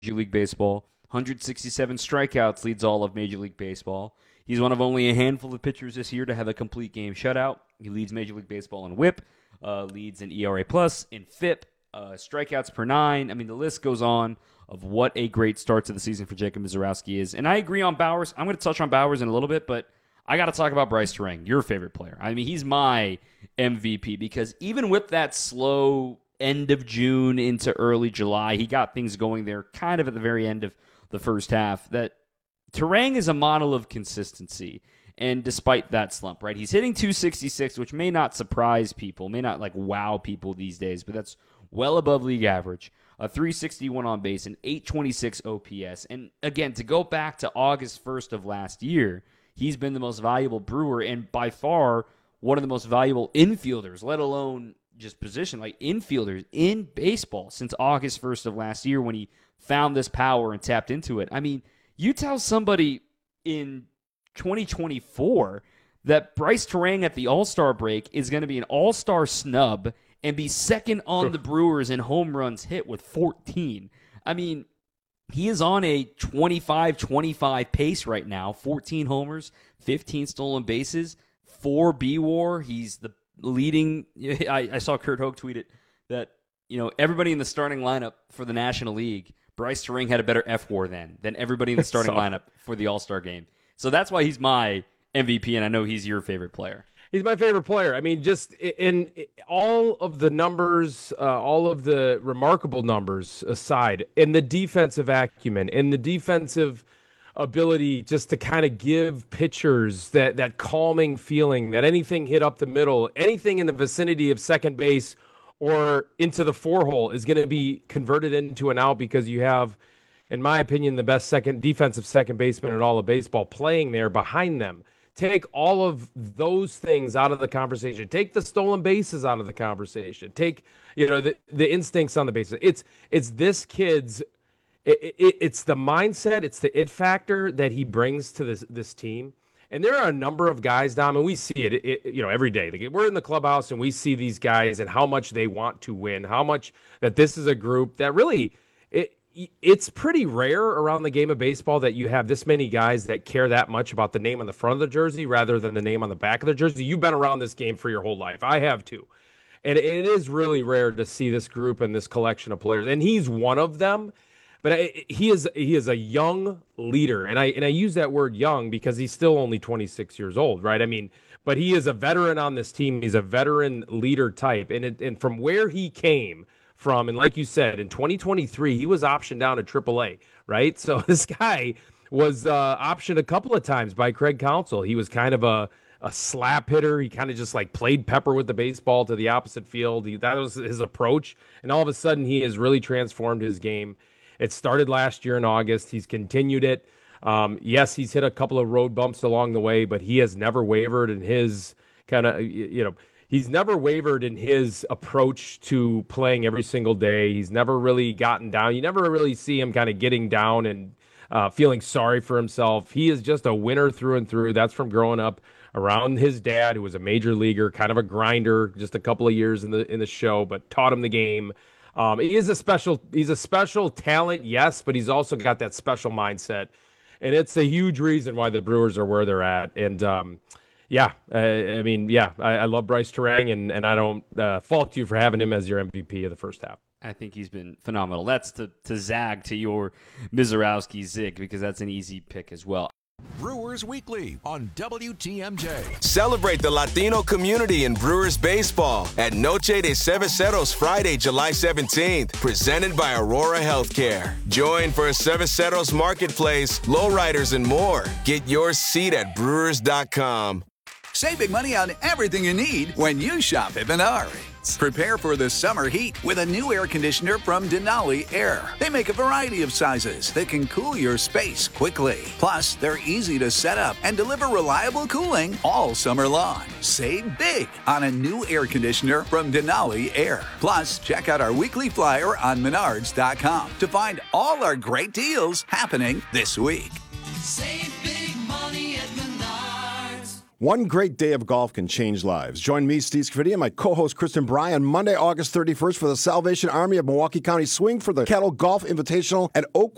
Major League Baseball. 167 strikeouts, leads all of Major League Baseball. He's one of only a handful of pitchers this year to have a complete game shutout. He leads Major League Baseball in WHIP, leads in ERA+, in FIP, strikeouts per 9. I mean, the list goes on of what a great start to the season for Jacob Misiorowski is. And I agree on Bauers. I'm going to touch on Bauers in a little bit, but I got to talk about Bryce Turang, your favorite player. I mean, he's my MVP because even with that slow end of June into early July, he got things going there kind of at the very end of the first half. That Turang is a model of consistency. And despite that slump, right, he's hitting 266, which may not surprise people, may not like wow people these days, but that's well above league average. A 361 on base, an 826 OPS. And again, to go back to August 1st of last year, he's been the most valuable Brewer and by far one of the most valuable infielders, let alone just position, like infielders in baseball since August 1st of last year when he found this power and tapped into it. I mean, you tell somebody in 2024 that Bryce Turang at the All-Star break is going to be an All-Star snub and be second on the Brewers in home runs hit with 14. I mean, he is on a 25-25 pace right now. 14 homers, 15 stolen bases, 4 B-WAR. He's the leading. I saw Kurt Hogue tweet it that, you know, everybody in the starting lineup for the National League, Bryce Turang had a better F-WAR than everybody in the starting lineup for the All-Star game. So that's why he's my MVP, and I know he's your favorite player. He's my favorite player. I mean, just in all of the numbers, all of the remarkable numbers aside, and the defensive acumen and the defensive ability just to kind of give pitchers that calming feeling that anything hit up the middle, anything in the vicinity of second base or into the 4-hole is going to be converted into an out because you have, in my opinion, the best defensive second baseman in all of baseball playing there behind them. Take all of those things out of the conversation. Take the stolen bases out of the conversation. Take, you know, the instincts on the bases. It's this kid's. It's the mindset. It's the it factor that he brings to this team. And there are a number of guys, Dom, and we see it you know, every day. Like, we're in the clubhouse and we see these guys and how much they want to win. How much that this is a group that really it's pretty rare around the game of baseball that you have this many guys that care that much about the name on the front of the jersey rather than the name on the back of the jersey. You've been around this game for your whole life. I have too. And it is really rare to see this group and this collection of players. And he's one of them. But he is a young leader. And I use that word young because he's still only 26 years old, right? I mean, but he is a veteran on this team. He's a veteran leader type. And from where he came from, and like you said, in 2023, he was optioned down to AAA, right? So this guy was optioned a couple of times by Craig Counsell. He was kind of a slap hitter. He kind of just like played pepper with the baseball to the opposite field. That was his approach. And all of a sudden, he has really transformed his game. It started last year in August. He's continued it. Yes, he's hit a couple of road bumps along the way, but he has never wavered in his kind of, you know, he's never wavered in his approach to playing every single day. He's never really gotten down. You never really see him kind of getting down and feeling sorry for himself. He is just a winner through and through. That's from growing up around his dad, who was a major leaguer, kind of a grinder, just a couple of years in the show, but taught him the game. He's a special talent, yes, but he's also got that special mindset. And it's a huge reason why the Brewers are where they're at. And, I love Bryce Turang, and I don't fault you for having him as your MVP of the first half. I think he's been phenomenal. That's to zag to your Misiorowski zig, because that's an easy pick as well. Brewers Weekly on WTMJ. Celebrate the Latino community in Brewers baseball at Noche de Cerveceros Friday, July 17th, presented by Aurora Healthcare. Join for a Cerveceros marketplace, lowriders, and more. Get your seat at Brewers.com. Save big money on everything you need when you shop at Menards. Prepare for the summer heat with a new air conditioner from Denali Air. They make a variety of sizes that can cool your space quickly. Plus, they're easy to set up and deliver reliable cooling all summer long. Save big on a new air conditioner from Denali Air. Plus, check out our weekly flyer on Menards.com to find all our great deals happening this week. Save big money at Menards. One great day of golf can change lives. Join me, Steve Scaffidi, and my co-host Kristen Bry on Monday, August 31st for the Salvation Army of Milwaukee County Swing for the Kettle Golf Invitational at Oak